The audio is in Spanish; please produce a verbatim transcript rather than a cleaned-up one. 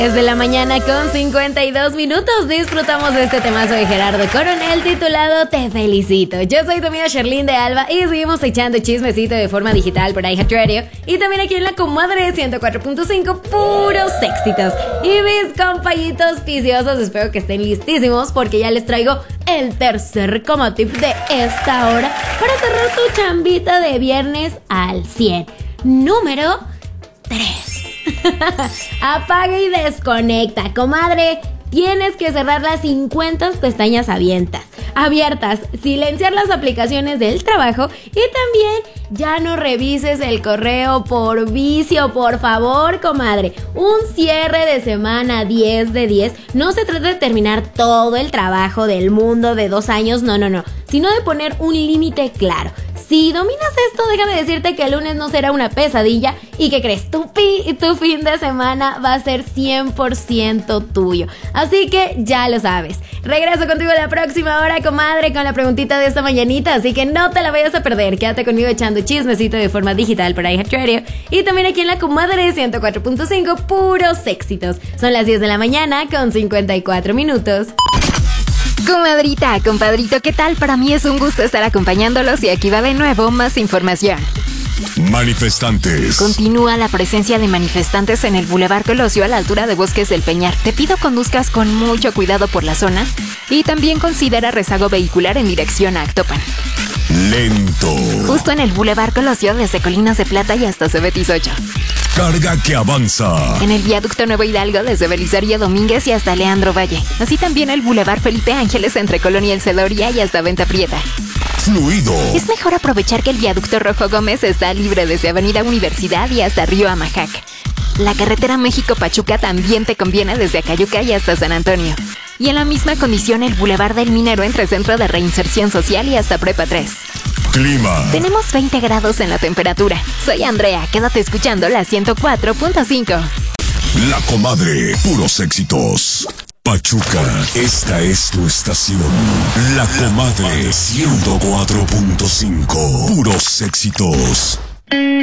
Es de la mañana con cincuenta y dos minutos. Disfrutamos de este temazo de Gerardo Coronel titulado Te Felicito. Yo soy tu amiga Sherlyn de Alba y seguimos echando chismecito de forma digital por iHeartRadio y también aquí en la comadre ciento cuatro punto cinco, puros éxitos. Y mis compañitos viciosos, espero que estén listísimos porque ya les traigo el tercer coma tip de esta hora para cerrar tu chambita de viernes al cien. Número tres. Apaga y desconecta, comadre. Tienes que cerrar las cincuenta pestañas abiertas, abiertas, silenciar las aplicaciones del trabajo y también ya no revises el correo por vicio, por favor, comadre. Un cierre de semana diez de diez no se trata de terminar todo el trabajo del mundo de dos años, no, no, no, sino de poner un límite claro. Si dominas esto, déjame decirte que el lunes no será una pesadilla y que crees, tu, pi, tu fin de semana va a ser cien por ciento tuyo. Así que ya lo sabes. Regreso contigo la próxima hora, comadre, con la preguntita de esta mañanita, así que no te la vayas a perder. Quédate conmigo echando chismecito de forma digital para iHeartRadio y también aquí en la comadre ciento cuatro punto cinco, puros éxitos. Son las diez de la mañana con cincuenta y cuatro minutos. Comadrita, compadrito, ¿qué tal? Para mí es un gusto estar acompañándolos y aquí va de nuevo más información. Manifestantes. Continúa la presencia de manifestantes en el Boulevard Colosio a la altura de Bosques del Peñar. Te pido conduzcas con mucho cuidado por la zona y también considera rezago vehicular en dirección a Actopan. Lento. Justo en el Boulevard Colosio desde Colinas de Plata y hasta Cebetis ocho. Carga que avanza. En el viaducto Nuevo Hidalgo desde Belisario Domínguez y hasta Leandro Valle. Así también el Boulevard Felipe Ángeles entre Colonia El Cedoria y hasta Venta Prieta. Fluido. Es mejor aprovechar que el viaducto Rojo Gómez está libre desde Avenida Universidad y hasta Río Amajac. La carretera México-Pachuca también te conviene desde Acayuca y hasta San Antonio. Y en la misma condición el Boulevard del Minero entre Centro de Reinserción Social y hasta Prepa tres. Clima. Tenemos veinte grados en la temperatura. Soy Andrea, quédate escuchando la ciento cuatro punto cinco. La comadre, puros éxitos. Pachuca, esta es tu estación. La comadre ciento cuatro punto cinco, puros éxitos.